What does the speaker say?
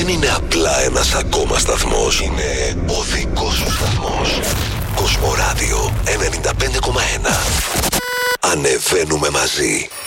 δεν είναι απλά ένας ακόμα σταθμός. Είναι ο δικός σου σταθμός. Κοσμοράδιο 95,1. Ανεβαίνουμε μαζί.